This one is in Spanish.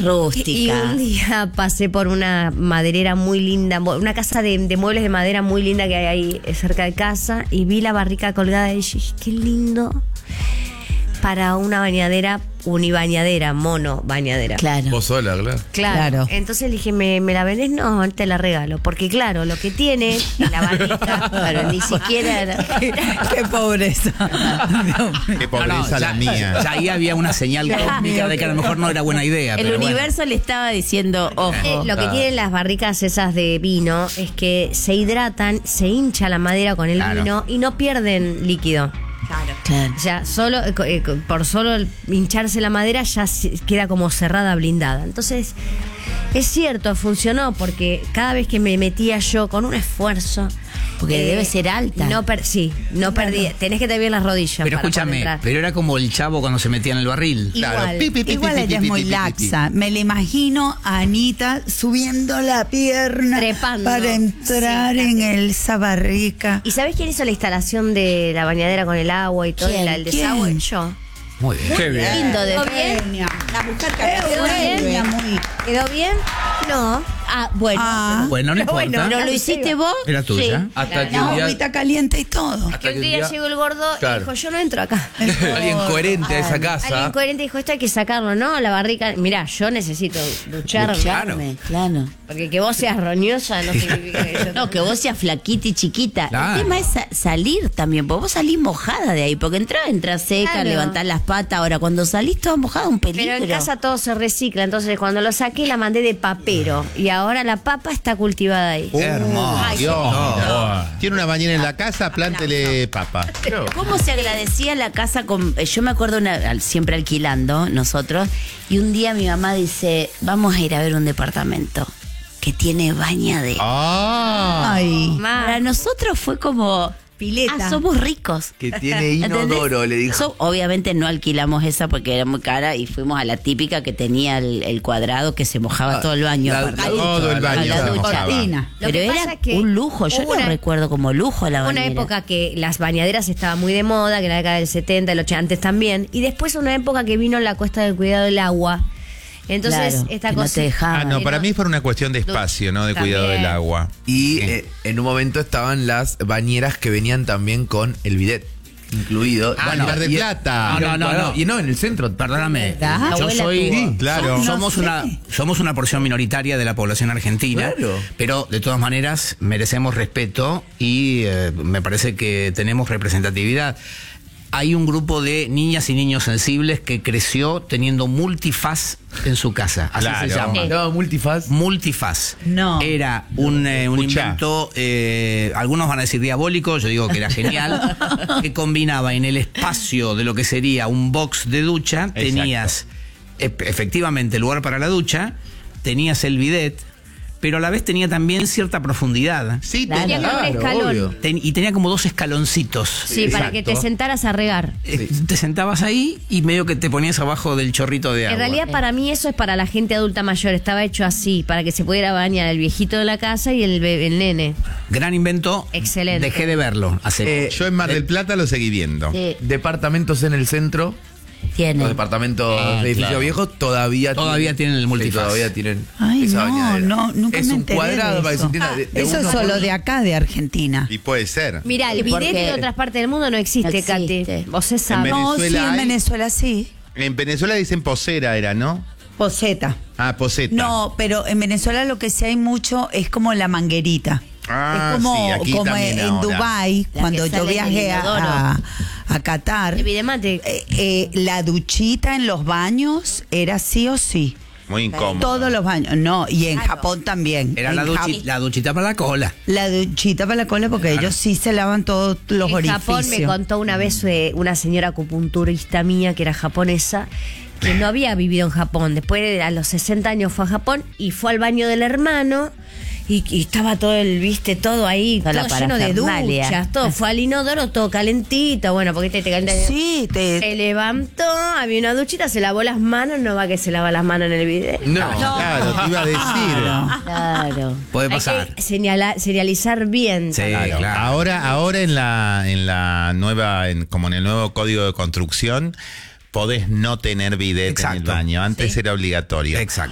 rústica. Y un día pasé por una maderera muy linda, una casa de muebles de madera muy linda que hay ahí cerca de casa, y vi la barrica colgada y dije, qué lindo para una bañadera, unibañadera, mono bañadera. Claro. Vos sola, claro. Claro. Entonces le dije, ¿me la vendés? No, te la regalo. Porque claro, lo que tiene la barrica, pero ni siquiera... Qué pobreza. Qué pobreza la mía. Ya ahí había una señal cósmica de que a lo mejor no era buena idea. El pero universo le estaba diciendo, ojo. Lo que tienen las barricas esas de vino es que se hidratan, se hincha la madera con el vino y no pierden líquido. Claro. O sea, por solo hincharse la madera ya queda como cerrada, blindada. Entonces, es cierto, funcionó porque cada vez que me metía yo con un esfuerzo... Porque debe ser alta. No perdí. Tenés que tener bien las rodillas. Pero para escúchame, poder entrar. pero era como el chavo cuando se metía en el barril. Igual. Igual ella es muy laxa. Me la imagino a Anita subiendo la pierna Trepando. para entrar en esa barrica. ¿Y sabés quién hizo la instalación de la bañadera con el agua y todo? ¿Quién? El desagüe. ¿Quién? Yo. Muy bien. Qué bien. Lindo de ¿Quedó bien? Genia. La mujer ¿Quedó bien? ¿Quedó bien? No. Ah, bueno. Bueno, no importa. bueno, ¿Pero lo hiciste vos? Era tuya. Sí. Hasta que La un día... agüita caliente y todo. hasta Que un día llegó el gordo Claro. y dijo, yo no entro acá. Alguien coherente a esa casa. Alguien coherente dijo, esto hay que sacarlo, ¿no? La barrica. Mirá, yo necesito ducharme. Ducharme, claro. Porque que vos seas roñosa no significa que yo... No, que vos seas flaquita y chiquita. Claro. El tema es salir también, porque vos salís mojada de ahí, porque entras seca, Claro. levantás las patas. Ahora, cuando salís toda mojada, un peligro. Pero en casa todo se recicla, entonces cuando lo saqué la mandé de papero y ahora la papa está cultivada ahí. Hermoso. Ay, Dios, no. mira. Tiene una bañera en la casa, plántele papa. ¿Cómo se agradecía la casa con... Yo me acuerdo siempre alquilando nosotros, y un día mi mamá dice, vamos a ir a ver un departamento que tiene bañadera. Ah. Ay. Para nosotros fue como... Pileta. somos ricos. Que tiene inodoro, le dijo. Obviamente no alquilamos esa porque era muy cara y fuimos a la típica que tenía el cuadrado que se mojaba todo el baño. aparte. Todo el baño A la se ducha. mojaba. Cortina. Lo Pero que pasa era es que un lujo, yo hubo lo recuerdo como lujo a la Una bañera. época que las bañaderas estaban muy de moda, que en la década del 70, el 80, antes también, y después una época que vino la cuesta del cuidado del agua. Entonces, Claro, esta que no cosa... te dejaban. Ah, no, para mí fue una cuestión de espacio, ¿no? De cuidado También. del agua. Y en un momento estaban las bañeras que venían también con el bidet incluido. Bueno, Mar del y- Plata. No. Y no, en el centro. Perdóname, La yo abuela soy... tuvo. Sí, claro. Somos una porción minoritaria de la población argentina, Claro. pero de todas maneras merecemos respeto y me parece que tenemos representatividad. Hay un grupo de niñas y niños sensibles que creció teniendo multifaz en su casa, así Claro. se llama. No, multifaz. Multifaz. No. Era un Escuchá. invento, algunos van a decir diabólico, yo digo que era genial, que combinaba en el espacio de lo que sería un box de ducha, Exacto. tenías efectivamente lugar para la ducha, tenías el bidet, pero a la vez tenía también cierta profundidad. Sí, Claro. Tenía como un escalón. obvio. Y tenía como 2 escaloncitos. Sí, para que te sentaras a regar. Te sentabas ahí y medio que te ponías abajo del chorrito de agua. En realidad, para mí, eso es para la gente adulta mayor. Estaba hecho así, para que se pudiera bañar el viejito de la casa y el nene. Gran invento. Excelente. Dejé de verlo hace Yo en Mar del Plata lo seguí viendo. Sí, Departamentos en el centro. tiene. Los departamentos de edificios claro. viejos todavía tienen el multifaz. Sí, todavía tienen Ay, esa no, bañadera. no, nunca es me un enteré cuadrado de para que se eso. entienda. de Eso uno es solo por- de acá, de Argentina. Y puede ser. Mira, el Sí, bidet porque- en otras partes del mundo no existe, No existe. Katy. Vos se sabe. No, sí, Venezuela en hay- Venezuela sí. En Venezuela dicen posera, era, ¿no? Poseta. Ah, poseta. No, pero en Venezuela lo que sí hay mucho es como la manguerita. Ah, es como, sí, aquí como también en ahora. Dubái, La cuando que yo sale del viajé inodoro. a Qatar, El bidemate. la duchita en los baños era sí o sí. Muy incómodo. Todos los baños. No, y en Japón también. Era En la duchita para la cola. La duchita para la cola, porque ellos sí se lavan todos los En orificios. Japón me contó una vez una señora acupunturista mía que era japonesa, que no había vivido en Japón. Después, a los 60 años, fue a Japón y fue al baño del hermano. Y estaba todo todo ahí, Toda la todo lleno de parafernalia. duchas, todo. Fue al inodoro, todo calentito. Bueno, porque te calienta. Sí, Se levantó, había una duchita, se lavó las manos. No va que se lava las manos en el video. No. Claro, te iba a decir. Claro. Puede Hay pasar. que serializar bien. Sí, Claro. claro. Ahora en la nueva, como en el nuevo código de construcción, podés no tener bidet en el Exacto. baño. Antes Sí. era obligatorio. Exacto.